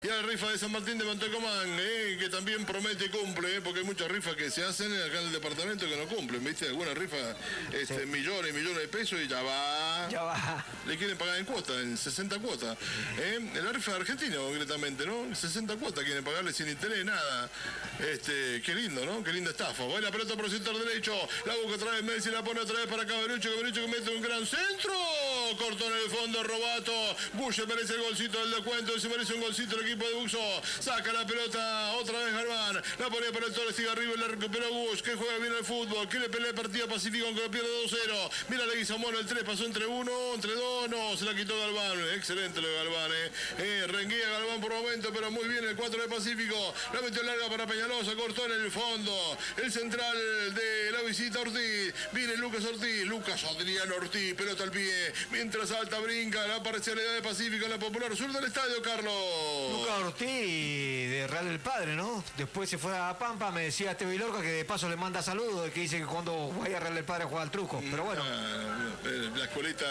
Y a la rifa de San Martín de Montecomán, que también promete y cumple, porque hay muchas rifas que se hacen acá en el departamento que no cumplen, ¿viste? Algunas rifas, Sí. millones y millones de pesos y ya va. Le quieren pagar en cuotas, en 60 cuotas. En la rifa de Argentina, concretamente, ¿no? 60 cuotas quieren pagarle sin interés, nada. Qué lindo, ¿no? Qué linda estafa. Va la pelota por el sector derecho, la busca otra vez Messi, la pone otra vez para Caberucho que mete un gran centro. Cortó en el fondo, Robato. Bush merece el golcito del descuento, se merece un golcito el equipo de Buxo. Saca la pelota otra vez Galván, la ponía para el Torres, sigue arriba y la recuperó Bush, que juega bien el fútbol, que le pelea el partido Pacífico aunque lo pierde 2-0. Mira Leguizamón, el 3 pasó entre 1, entre 2, no, se la quitó Galván. Excelente lo de Galván, renguía Galván por momento, pero muy bien el 4 de Pacífico. La metió larga para Peñalosa, cortó en el fondo. El central de la visita Ortiz. Viene Lucas Ortiz, Lucas Adrián Ortiz, pelota al pie. Mientras salta, brinca la parcialidad de Pacífico en la popular sur del estadio, Carlos. Lucas Ortiz de Real del Padre, ¿no? Después se fue a Pampa, me decía Esteve Lorca que de paso le manda saludos, que dice que cuando vaya a Real del Padre juega al truco, pero bueno. La escuelita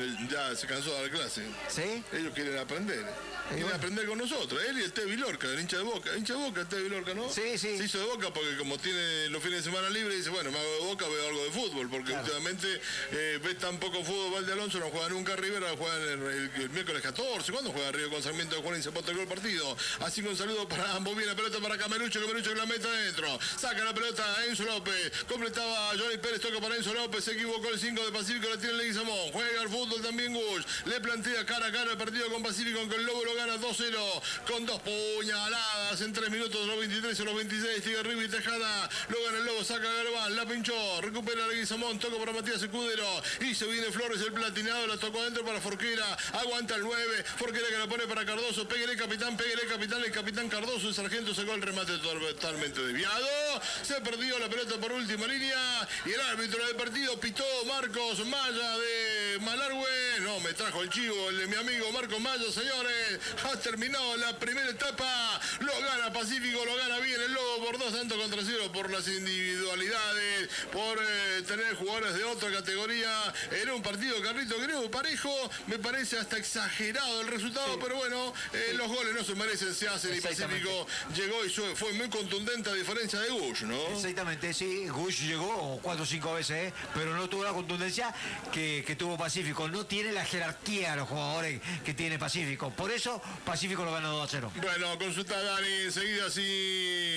ya se cansó de dar clase. ¿Sí? Ellos quieren aprender. Quieren aprender con nosotros. Él y el Esteve Lorca, el hincha de Boca. Hincha de Boca, Esteve Lorca, ¿no? Sí. Se hizo de Boca porque como tiene los fines de semana libres, dice, bueno, me hago de Boca, veo algo de fútbol, porque claro, últimamente ve tan poco fútbol. Valde Alonso no juega nunca, Rivera juega el miércoles 14. ¿Cuándo juega Río con Sarmiento de Juan y se postergó el partido? Así que un saludo para ambos. Viene la pelota para Camerucho que la mete adentro. Saca la pelota Enzo López. Completaba Johnny Pérez, toca para Enzo López. Se equivocó el 5 de Pacífico, la tiene Leguizamón. Juega al fútbol también Gush. Le plantea cara a cara el partido con Pacífico, aunque el Lobo lo gana 2-0 con 2 puñaladas en 3 minutos, los 23 y los 26. Sigue arriba y Tejada. Lo gana el Lobo, saca a Galván, la pinchó. Recupera Leguizamón, toca para Matías Escudero. Y se viene Flores, el platinado. La tocó adentro para Forquera. Aguanta el 9. Forquera que la pone para Cardoso. Péguele capitán. El capitán Cardoso, el sargento sacó el remate totalmente desviado. Se perdió la pelota por última línea. Y el árbitro del partido pitó Marcos Maya de Malargüe. No, me trajo el chivo, el de mi amigo Marcos Maya, señores. Ha terminado la primera etapa. Lo gana Pacífico, lo gana bien el Lobo por 2 tantos contra 0 por las individualidades, por tener jugadores de otra categoría. Era un partido, Carlito, creo, parejo. Me parece hasta exagerado el resultado, pero bueno, los goles no se merecen, se hacen y Pacífico llegó y fue muy contundente a diferencia de Gush, ¿no? Exactamente, sí. Gush llegó 4 o 5 veces, pero no tuvo la contundencia que tuvo Pacífico. No tiene la jerarquía de los jugadores que tiene Pacífico. Por eso Pacífico lo ganó 2-0. Bueno, consulta a Dani enseguida si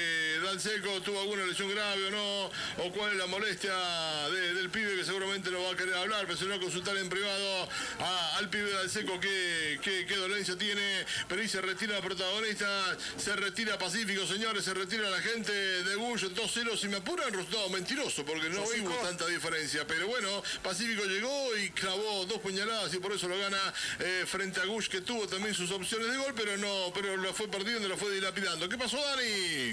Dalseco tuvo alguna lesión grave o no, o cuál es la molestia del pibe, que seguramente no va a querer hablar, pero si no, consultar en privado al pibe Dalseco qué dolencia tiene. Pero ahí se retira la protagonista, se retira Pacífico, señores, se retira la gente de Bush 2-0. Si me apuran, resultado mentiroso, porque no hubo tanta diferencia. Pero bueno, Pacífico llegó y clavó 2 puñaladas y por eso lo gana frente a Gush, que tuvo también sus opciones de gol, pero lo fue perdiendo, lo fue dilapidando. ¿Qué pasó, Dani?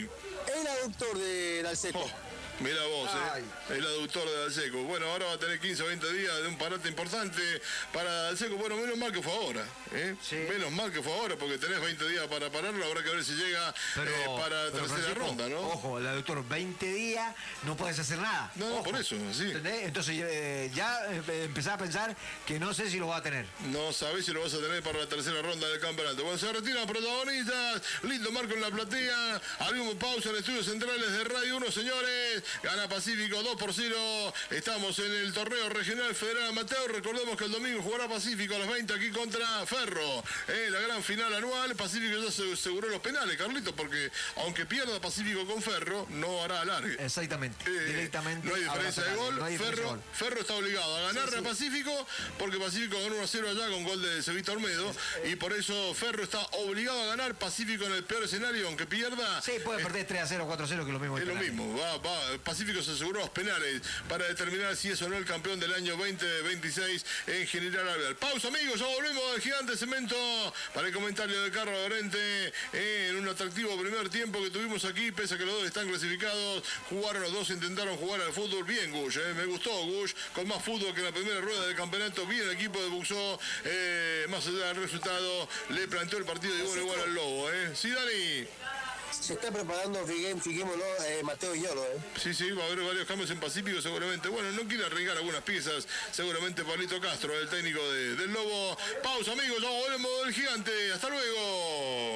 El aductor de Dalseco. Mira vos, el aductor de Dalseco. Bueno, ahora va a tener 15 o 20 días de un parate importante para Dalseco. Bueno, menos mal que fue ahora. Sí. Menos mal que fue ahora, porque tenés 20 días para pararlo. Habrá que ver si llega para tercera Francisco, ronda, ¿no? Ojo, el aductor, 20 días, no puedes hacer nada. No, ojo, por eso, sí. ¿entendés? Entonces ya empezás a pensar que no sé si lo va a tener. No sabés si lo vas a tener para la tercera ronda del campeonato. Bueno, se retiran protagonistas. Lindo marco en la platea. Abrimos pausa en estudios centrales de Radio 1, señores. Gana Pacífico 2-0. Estamos en el torneo regional federal amateur. Recordemos que el domingo jugará Pacífico a las 20 aquí contra Ferro. La gran final anual. Pacífico ya se aseguró los penales, Carlito, porque aunque pierda Pacífico con Ferro, no hará alargue. Exactamente. Directamente. No hay diferencia de gol. No hay diferencia de gol. Ferro está obligado a ganarle a Pacífico, porque Pacífico ganó 1-0 allá con gol de Cevita Olmedo. Y por eso Ferro está obligado a ganar. Pacífico en el peor escenario, aunque pierda. Sí, puede perder 3-0, 4-0, que es lo mismo. Es lo mismo. Pacífico se aseguró los penales para determinar si es o no el campeón del año 2026 en General Alvear. Pausa, amigos, ya volvemos del Gigante Cemento para el comentario de Carlos Llorente en un atractivo primer tiempo que tuvimos aquí, pese a que los dos están clasificados. Jugaron los dos, intentaron jugar al fútbol bien, Gush, me gustó Gush, con más fútbol que en la primera rueda del campeonato. Bien el equipo de Buxó, más allá del resultado, le planteó el partido de igual al Lobo, Sí, Dani. Se está preparando, fijémoslo, Mateo Villoro. Sí, va a haber varios cambios en Pacífico seguramente. Bueno, no quiere arriesgar algunas piezas. Seguramente Pablito Castro, el técnico del Lobo. Pausa, amigos, ya volvemos del Gigante. Hasta luego.